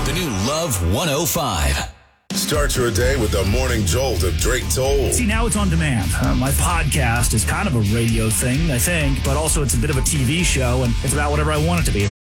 The new Love 105. Start your day with the morning jolt of Drake Toll. See, now it's on demand. My podcast is kind of a radio thing, I think, but also it's a bit of a TV show, and it's about whatever I want it to be.